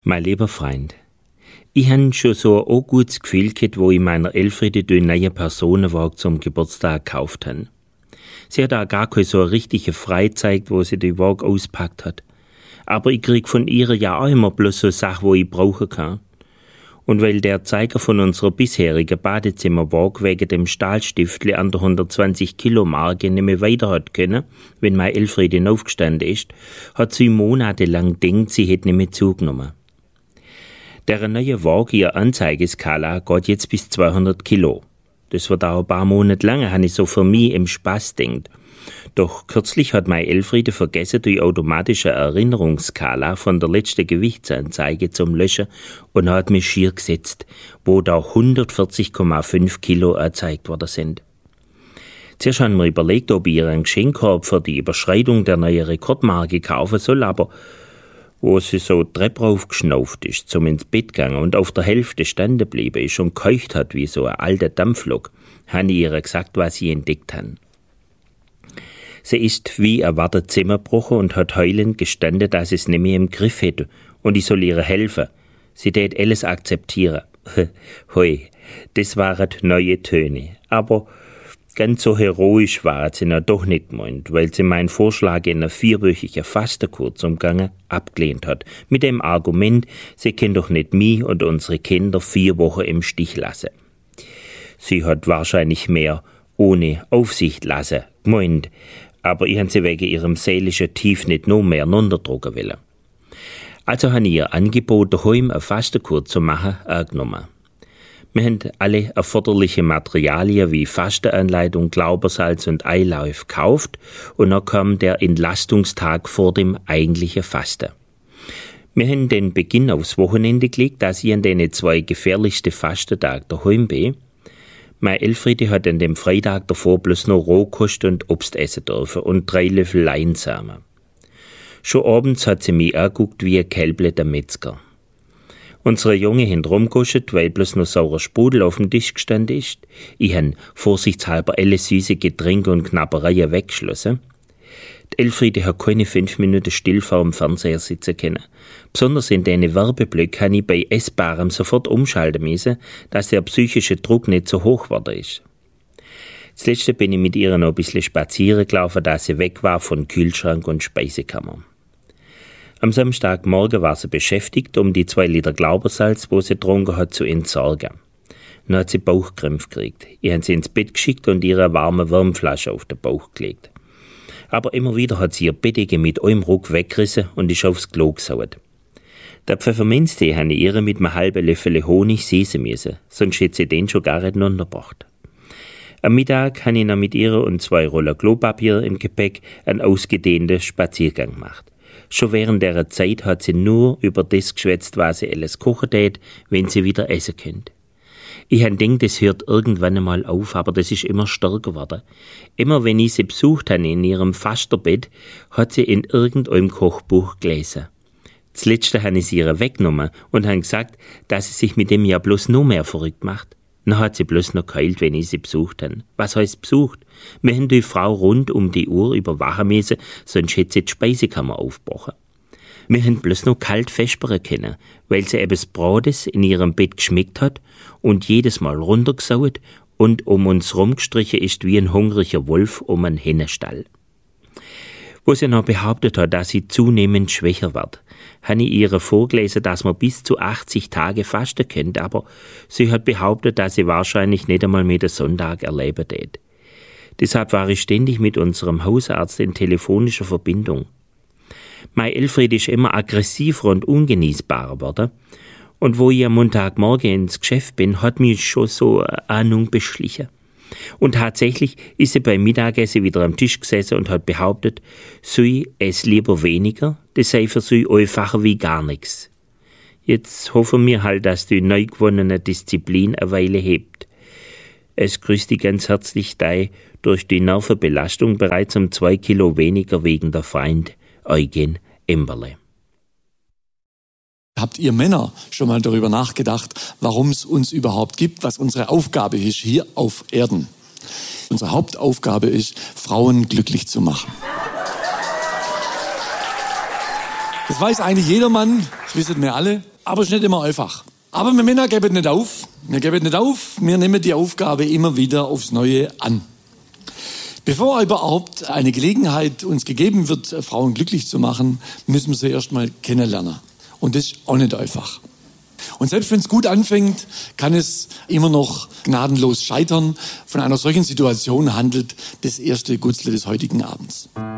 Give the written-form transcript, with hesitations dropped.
Mein lieber Freund, ich habe schon so ein gutes Gefühl gehabt, wo ich meiner Elfriede die neue Personenwagen zum Geburtstag gekauft habe. Sie hat auch gar keine so eine richtige Freizeit, wo sie die Wagen auspackt hat. Aber ich krieg von ihr ja auch immer bloß so Sachen, wo ich brauchen kann. Und weil der Zeiger von unserer bisherigen Badezimmerwaage wegen dem Stahlstiftli an der 120-Kilo-Marke nicht mehr weiter hat können, wenn meine Elfriede aufgestanden ist, hat sie monatelang gedacht, sie hätte nicht mehr zugenommen. Der neue Waage, ihr Anzeigeskala, geht jetzt bis 200 Kilo. Das wird auch ein paar Monate lang, habe ich so für mich im Spaß gedacht. Doch kürzlich hat meine Elfriede vergessen, die automatische Erinnerungsskala von der letzten Gewichtsanzeige zum Löschen und hat mich schier gesetzt, wo da 140,5 Kilo erzeigt worden sind. Zuerst haben wir überlegt, ob ich ihr einen Geschenkkorb für die Überschreitung der neuen Rekordmarke kaufen soll, aber wo sie so die Treppe raufgeschnauft ist, zum ins Bett gegangen und auf der Hälfte standen geblieben ist und keucht hat wie so ein alter Dampflok, habe ich ihr gesagt, was sie entdeckt haben. Sie ist wie erwartet zusammengebrochen und hat heulend gestanden, dass sie es nicht mehr im Griff hätte und ich soll ihr helfen. Sie tät alles akzeptieren. Hoi, das waren neue Töne. Aber ganz so heroisch war sie noch doch nicht gemeint, weil sie meinen Vorschlag in einer 4-wöchigen Fastenkur zum Gange abgelehnt hat. Mit dem Argument, sie kann doch nicht mich und unsere Kinder 4 Wochen im Stich lassen. Sie hat wahrscheinlich mehr ohne Aufsicht lassen gemeint, aber ich habe sie wegen ihrem seelischen Tief nicht noch mehr runterdrücken wollen. Also habe ich ihr Angebot, daheim eine Fastenkur zu machen, angenommen. Wir haben alle erforderlichen Materialien wie Fastenanleitung, Glaubersalz und Eilauf gekauft und dann kam der Entlastungstag vor dem eigentlichen Fasten. Wir haben den Beginn aufs Wochenende gelegt, dass ich an den 2 gefährlichsten Fastentagen daheim bin. Meine Elfriede hat an dem Freitag davor bloß noch Rohkost und Obst essen dürfen und 3 Löffel Leinsamen. Schon abends hat sie mich angeguckt wie ein Kälble der Metzger. Unsere Junge haben rumgekostet, weil bloß noch saurer Sprudel auf dem Tisch gestanden ist. Ich habe vorsichtshalber alle süße Getränke und Knabbereien weggeschlossen. Die Elfriede hat keine 5 Minuten still vor dem Fernseher sitzen können. Besonders in diesen Werbeblöcken habe ich bei Essbarem sofort umschalten müssen, dass der psychische Druck nicht so hoch geworden ist. Zuletzt bin ich mit ihr noch ein bisschen spazieren gelaufen, da sie weg war von Kühlschrank und Speisekammer. Am Samstagmorgen war sie beschäftigt, um die 2 Liter Glaubersalz, wo sie getrunken hat, zu entsorgen. Dann hat sie Bauchkrämpfe gekriegt. Ich habe sie ins Bett geschickt und ihre warme Wärmflasche auf den Bauch gelegt. Aber immer wieder hat sie ihr Bettdecke mit einem Ruck weggerissen und ist aufs Klo gesaut. Der Pfefferminztee habe ich ihr mit einem halben Löffel Honig süßen müssen, sonst hätte sie den schon gar nicht untergebracht. Am Mittag habe ich noch mit ihr und 2 Rollen Klopapier im Gepäck einen ausgedehnten Spaziergang gemacht. Schon während der Zeit hat sie nur über das geschwätzt, was sie alles kochen tät, wenn sie wieder essen könnt. Ich habe gedacht, das hört irgendwann einmal auf, aber das ist immer stärker geworden. Immer wenn ich sie besucht habe in ihrem Fasterbett, hat sie in irgendeinem Kochbuch gelesen. Zuletzt habe ich sie ihr weggenommen und habe gesagt, dass sie sich mit dem ja bloß noch mehr verrückt macht. Dann hat sie bloß noch geheult, wenn ich sie besucht habe. Was heißt besucht? Wir haben die Frau rund um die Uhr überwachen müssen, sonst hätte sie die Speisekammer aufgebrochen. Wir haben bloß noch kalt vespern können, weil sie etwas Brotes in ihrem Bett geschmeckt hat und jedes Mal runtergesaut und um uns rumgestrichen ist wie ein hungriger Wolf um einen Hennenstall. Wo sie noch behauptet hat, dass sie zunehmend schwächer wird, habe ich ihr vorgelesen, dass man bis zu 80 Tage fasten könnte, aber sie hat behauptet, dass sie wahrscheinlich nicht einmal mehr den Sonntag erleben tät. Deshalb war ich ständig mit unserem Hausarzt in telefonischer Verbindung. Meine Elfriede ist immer aggressiver und ungenießbarer geworden. Und wo ich am Montagmorgen ins Geschäft bin, hat mich schon so eine Ahnung beschlichen. Und tatsächlich ist sie beim Mittagessen wieder am Tisch gesessen und hat behauptet, sie esse lieber weniger, das sei für sie einfacher wie gar nichts. Jetzt hoffen wir halt, dass die neu gewonnene Disziplin eine Weile hebt. Es grüßt dich ganz herzlich dein durch die Nervenbelastung bereits um 2 Kilo weniger wegender Freund Eugen Emberle. Habt ihr Männer schon mal darüber nachgedacht, warum es uns überhaupt gibt, was unsere Aufgabe ist hier auf Erden? Unsere Hauptaufgabe ist, Frauen glücklich zu machen. Das weiß eigentlich jeder Mann, das wissen wir alle. aber es ist nicht immer einfach. Aber wir Männer geben nicht auf. Wir nehmen die Aufgabe immer wieder aufs Neue an. Bevor überhaupt eine Gelegenheit uns gegeben wird, Frauen glücklich zu machen, müssen wir sie erstmal kennenlernen. Und das ist auch nicht einfach. Und selbst wenn es gut anfängt, kann es immer noch gnadenlos scheitern. Von einer solchen Situation handelt das erste Gutzle des heutigen Abends.